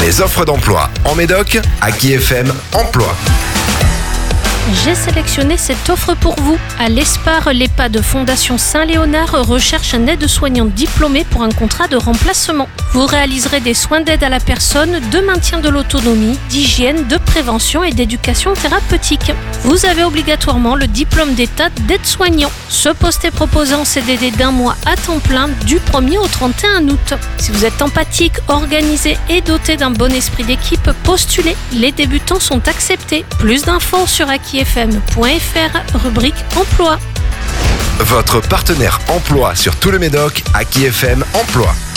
Les offres d'emploi en Médoc, Aki FM Emploi. J'ai sélectionné cette offre pour vous. À l'ESPAR, l'EHPAD Fondation Saint-Léonard recherche un aide-soignant diplômé pour un contrat de remplacement. Vous réaliserez des soins d'aide à la personne, de maintien de l'autonomie, d'hygiène, de prévention et d'éducation thérapeutique. Vous avez obligatoirement le diplôme d'état d'aide-soignant. Ce poste est proposé en CDD d'1 mois à temps plein du 1er au 31 août. Si vous êtes empathique, organisé et doté d'un bon esprit d'équipe, postulez. Les débutants sont acceptés. Plus d'infos sur akifm.fr, rubrique emploi. Votre partenaire emploi sur tout le Médoc, Aki FM Emploi.